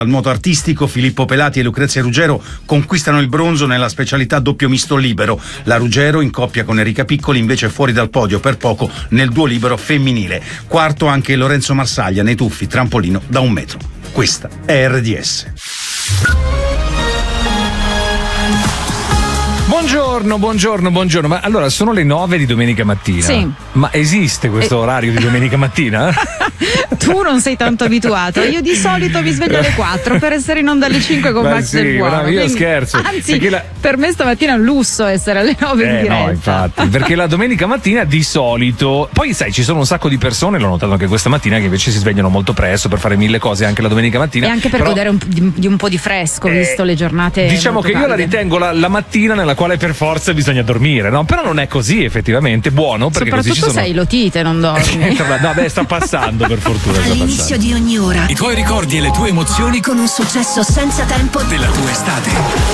Al nuoto artistico, Filippo Pelati e Lucrezia Ruggero conquistano il bronzo nella specialità doppio misto libero. La Ruggero, in coppia con Enrica Piccoli, invece fuori dal podio per poco nel duo libero femminile. Quarto anche Lorenzo Marsaglia nei tuffi trampolino da 1 metro. Questa è RDS. Buongiorno. Ma allora sono le 9 di domenica mattina. Sì. Ma esiste questo orario di domenica mattina? Tu non sei tanto abituato. Io di solito mi sveglio alle 4 per essere in onda alle 5 con Max del Buono. Io quindi, scherzo. Anzi, per me stamattina è un lusso essere alle 9 in diretta. No, infatti, perché la domenica mattina di solito, poi sai, ci sono un sacco di persone, l'ho notato anche questa mattina, che invece si svegliano molto presto per fare 1000 cose anche la domenica mattina. E anche per godere di un po' di fresco, visto le giornate. Diciamo che io la ritengo la mattina nella quale per forza bisogna dormire, no? Però non è così effettivamente, buono, perché soprattutto così ci sono... sei lotite, non dormi. No, beh, sta passando per fortuna. All'inizio di ogni ora i tuoi ricordi e le tue emozioni con un successo senza tempo della tua estate.